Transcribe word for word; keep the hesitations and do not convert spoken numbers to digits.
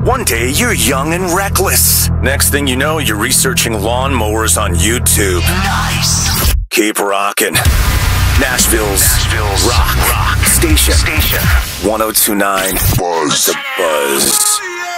One day, you're young and reckless. Next thing you know, you're researching lawnmowers on YouTube. Nice. Keep rocking. Nashville's, Nashville's rock, rock station. Station. one oh two point nine Buzz. The Buzz.